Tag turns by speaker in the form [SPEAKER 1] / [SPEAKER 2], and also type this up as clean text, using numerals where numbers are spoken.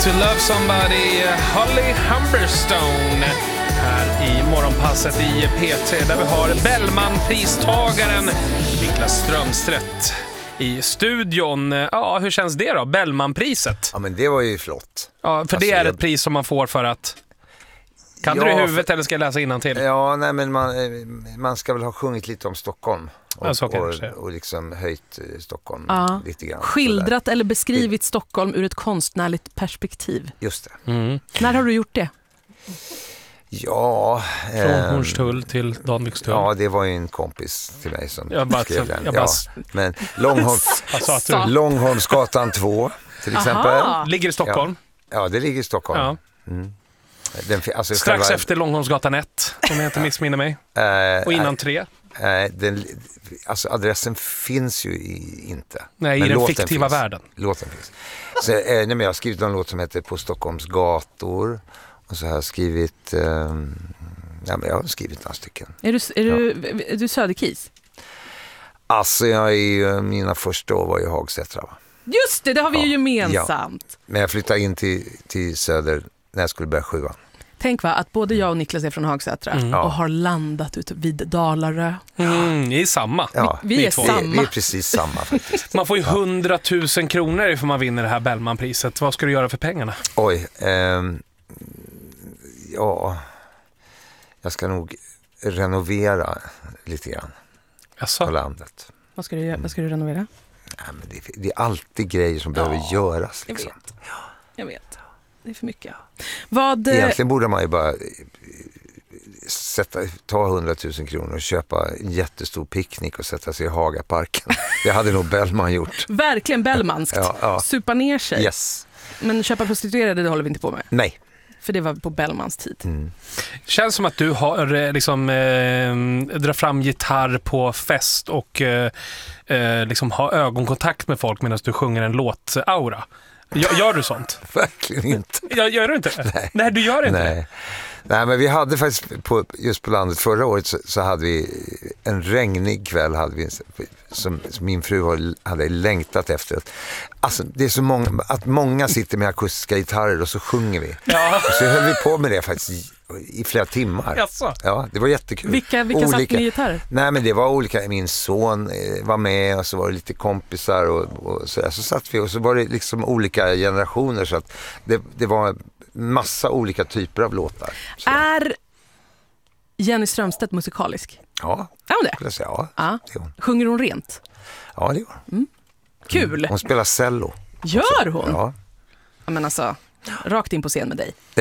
[SPEAKER 1] to Love Somebody, Holly Humberstone här i morgonpasset i P3 där vi har Bellman-pristagaren Niklas Strömstedt i studion. Ja, hur känns det då? Bellman-priset?
[SPEAKER 2] Ja, men det var ju flott.
[SPEAKER 1] Ja, för det är ett pris som man får för att... Kan du det i huvudet eller ska jag läsa innantill?
[SPEAKER 2] Ja, nej, men man ska väl ha sjungit lite om Stockholm. Och liksom höjt Stockholm lite grann.
[SPEAKER 3] Skildrat eller beskrivit Stockholm ur ett konstnärligt perspektiv.
[SPEAKER 2] Just det.
[SPEAKER 3] När har du gjort det?
[SPEAKER 2] Ja...
[SPEAKER 1] Från Hornstull till Danvikstull.
[SPEAKER 2] Ja, det var ju en kompis till mig som skrev den. Men Långholmsgatan 2 till exempel.
[SPEAKER 1] Ligger i Stockholm?
[SPEAKER 2] Ja, det ligger i Stockholm. Ja. Mm.
[SPEAKER 1] Strax efter Långholmsgatan 1, om jag inte missminner mig. Och innan 3.
[SPEAKER 2] Alltså adressen finns ju inte.
[SPEAKER 1] Nej, i den fiktiva världen.
[SPEAKER 2] Låten finns. Så, jag har skrivit en låt som heter På Stockholms gator. Och så har jag skrivit... jag har skrivit några stycken.
[SPEAKER 3] Är du Söderkis?
[SPEAKER 2] Alltså, mina första år var i Hagsätra. Va?
[SPEAKER 3] Just det har vi ju gemensamt.
[SPEAKER 2] Ja. Men jag flyttade in till Söder när jag skulle börja 7:an.
[SPEAKER 3] Tänk att både jag och Niklas är från Hagsätra och har landat ute vid Dalarö.
[SPEAKER 1] Ni är samma.
[SPEAKER 2] Ja,
[SPEAKER 3] vi är samma.
[SPEAKER 2] Vi är precis samma faktiskt.
[SPEAKER 1] Man får ju 100 000 kronor för man vinner det här Bellman-priset. Vad ska du göra för pengarna?
[SPEAKER 2] Oj, jag ska nog renovera lite grann på landet.
[SPEAKER 3] Vad ska du renovera?
[SPEAKER 2] Ja, men det är alltid grejer som behöver göras. Liksom.
[SPEAKER 3] Jag vet. Det är för mycket.
[SPEAKER 2] Egentligen borde man ju bara ta 100 000 kronor och köpa en jättestor picknick och sätta sig i Hagaparken. Det hade nog Bellman gjort.
[SPEAKER 3] Verkligen Bellmanskt. Supa ner sig.
[SPEAKER 2] Yes.
[SPEAKER 3] Men köpa prostituerade, det håller vi inte på med.
[SPEAKER 2] Nej.
[SPEAKER 3] För det var på Bellmans tid.
[SPEAKER 1] Känns som att du har drar fram gitarr på fest och har ögonkontakt med folk medan du sjunger en låt-aura. Gör du sånt?
[SPEAKER 2] Verkligen inte.
[SPEAKER 1] Gör du inte? Nej, du gör inte.
[SPEAKER 2] Nej, men vi hade faktiskt just på landet förra året så hade vi en regnig kväll som min fru hade längtat efter. Alltså, det är så många sitter med akustiska gitarrer och så sjunger vi. Ja. Och så höll vi på med det faktiskt i flera timmar.
[SPEAKER 1] Jaså?
[SPEAKER 2] Ja, det var jättekul.
[SPEAKER 3] Vilka satt med gitarrer?
[SPEAKER 2] Nej, men det var olika. Min son var med och så var det lite kompisar och så satt vi och så var det liksom olika generationer så att det var massa olika typer av låtar. Så.
[SPEAKER 3] Är Jenny Strömstedt musikalisk?
[SPEAKER 2] Ja.
[SPEAKER 3] Är hon det?
[SPEAKER 2] Det är hon.
[SPEAKER 3] Sjunger hon rent?
[SPEAKER 2] Ja, det gör hon.
[SPEAKER 3] Kul.
[SPEAKER 2] Hon spelar cello.
[SPEAKER 3] Gör hon?
[SPEAKER 2] Ja.
[SPEAKER 3] Men alltså, rakt in på scen med dig.